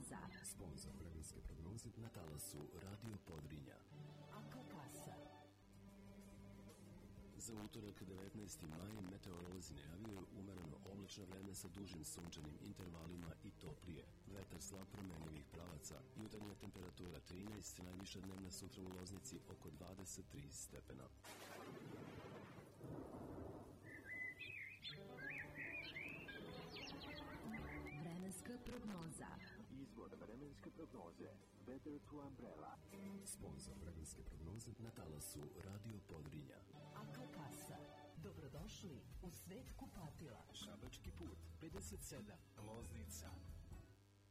prognoza. Sponzor vremenske prognoze na talasu Radio Podrinja. Aka kasa. Za utorak 19. maj meteorolozi najavljuju umereno oblačno vreme sa dužim sunčanim intervalima i toplije. Vetar slab promenljivih pravaca, jutarnja temperatura 13, najviša dnevna sutra u Loznici oko 23 stepena. Vremenska prognoza. Izvod vremenske prognoze Weather to Umbrella. Sponzor vremenske prognoze na talasu Radio Podrinja. Aka kasa. Dobrodošli u svet kupatila. Šabački put 57, Loznica.